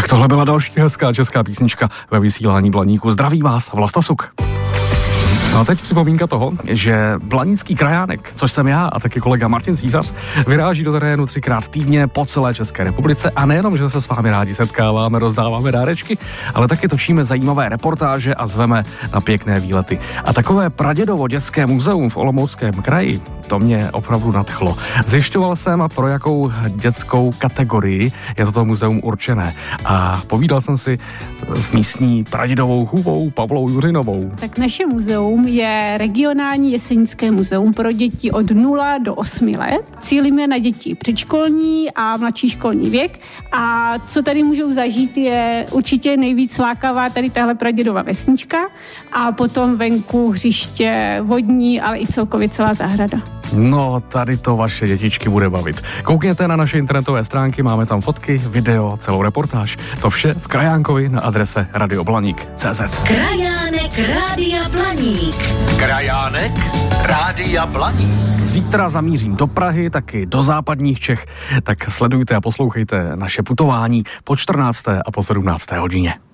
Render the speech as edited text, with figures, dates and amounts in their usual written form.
Tohle byla další hezká česká písnička ve vysílání Blaníku. Zdraví vás, Vlasta Suk. No a teď připomínka toho, že blanický krajánek, což jsem já a taky kolega Martin Císař, vyráží do terénu 3krát týdně po celé České republice a nejenom, že se s vámi rádi setkáváme, rozdáváme dárečky, ale taky točíme zajímavé reportáže a zveme na pěkné výlety. A takové pradědovo dětské muzeum v Olomouckém kraji, to mě opravdu nadchlo. Zjišťoval jsem, pro jakou dětskou kategorii je toto muzeum určené. A povídal jsem si s místní pradědovou chůvou Pavlou Juřinovou. Tak naše muzeum je regionální jesenické muzeum pro děti od 0 do 8 let. Cílíme na děti předškolní a mladší školní věk. A co tady můžou zažít, je určitě nejvíc lákavá tady tahle pradědova vesnička a potom venku hřiště vodní, ale i celkově celá zahrada. No, tady to vaše dětičky bude bavit. Koukněte na naše internetové stránky, máme tam fotky, video, celou reportáž. To vše v Krajánkovi na adrese radioblaník.cz. Krajánek Rádia Blaník. Krajánek Rádia Blaník. Zítra zamířím do Prahy, taky do západních Čech, tak sledujte a poslouchejte naše putování po 14. a po 17. hodině.